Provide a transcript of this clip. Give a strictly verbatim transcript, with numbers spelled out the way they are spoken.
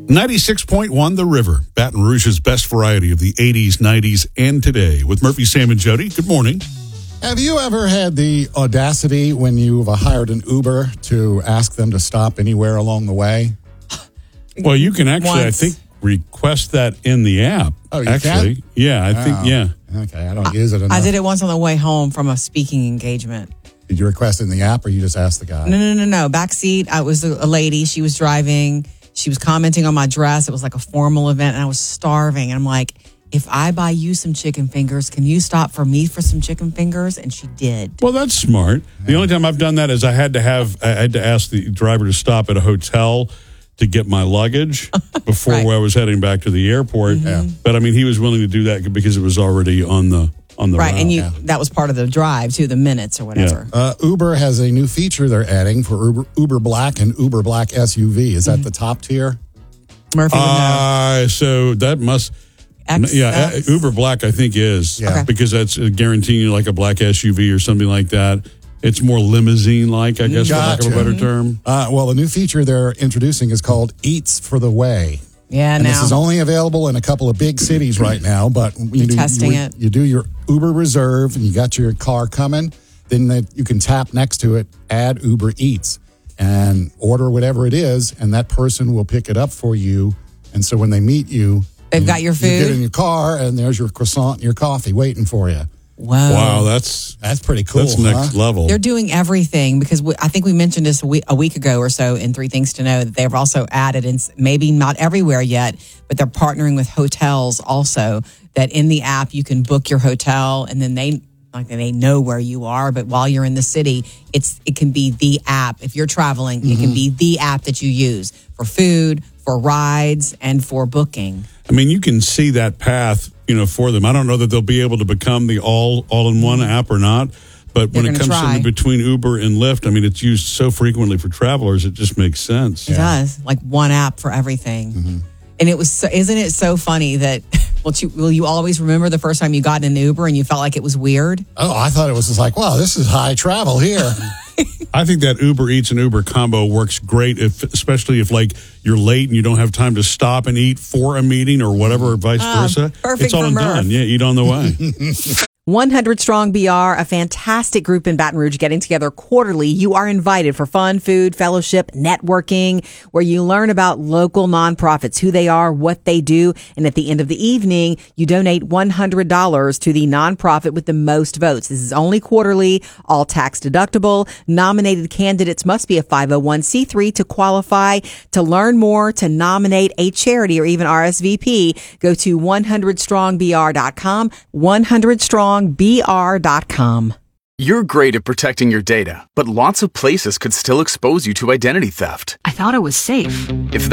ninety-six point one The River, Baton Rouge's best variety of the eighties, nineties, and today. With Murphy, Sam, and Jody. Good morning. Have you ever had the audacity when you've hired an Uber to ask them to stop anywhere along the way? Well, you can actually, Once. I think, request that in the app. Oh, you actually. can? Yeah, I Oh. think, yeah. Okay, I don't use it enough. I did it once on the way home from a speaking engagement. Did you request it in the app or you just asked the guy? No, no, no, no. Backseat. I was a, a lady. She was driving. She was commenting on my dress. It was like a formal event, and I was starving. And I'm like, if I buy you some chicken fingers, can you stop for me for some chicken fingers? And she did. Well, that's smart. The only time I've done that is I had to have, I had to ask the driver to stop at a hotel to get my luggage before Right. I was heading back to the airport. Yeah. But I mean, he was willing to do that because it was already on the on the Right. route. And you yeah. that was part of the drive, too, the minutes or whatever. Uh, Uber has a new feature they're adding for Uber, Uber Black and Uber Black S U V. Is that the top tier? Murphy would know. Uh, so that must, X- yeah, X- uh, Uber Black I think is Yeah. Okay. because that's uh, guaranteeing you like a black S U V or something like that. It's more limousine-like, I guess, for lack of a Gotcha. better term. Uh, well, the new feature they're introducing is called Eats for the Way. Yeah, And now. this is only available in a couple of big cities right now, but you They're do, testing you, it. you do your Uber reserve and you got your car coming, then the, you can tap next to it, add Uber Eats, and order whatever it is, and that person will pick it up for you. And so when they meet you, They've you- got your You get food? in your car, and there's your croissant and your coffee waiting for you. Whoa. Wow, that's That's pretty cool. that's next huh? level. They're doing everything because we, I think we mentioned this a week, a week ago or so in Three Things to Know that they've also added, and maybe not everywhere yet, but they're partnering with hotels also, that in the app you can book your hotel and then they like they know where you are, but while you're in the city, it's it can be the app. If you're traveling, it can be the app that you use for food, for rides, and for booking. I mean, you can see that path, you know, for them. I don't know that they'll be able to become the all all in one app or not, but They're when it gonna comes try. to between Uber and Lyft, I mean, it's used so frequently for travelers, it just makes sense. It does, like one app for everything. And it was, so, isn't it so funny that, will you, will you always remember the first time you got in an Uber and you felt like it was weird? Oh, I thought it was just like, wow, this is high travel here. I think that Uber Eats and Uber combo works great, if, especially if like you're late and you don't have time to stop and eat for a meeting or whatever, or vice Ah, versa. perfect It's all for and Murph. done. Yeah, eat on the way. one hundred Strong B R, a fantastic group in Baton Rouge getting together quarterly. You are invited for fun, food, fellowship, networking, where you learn about local nonprofits, who they are, what they do. And at the end of the evening, you donate one hundred dollars to the nonprofit with the most votes. This is only quarterly, all tax deductible. Nominated candidates must be a five oh one c three to qualify. To learn more, to nominate a charity or even R S V P, go to one hundred strong b r dot com, one hundred strong b r dot com. You're great at protecting your data, but lots of places could still expose you to identity theft. I thought it was safe. If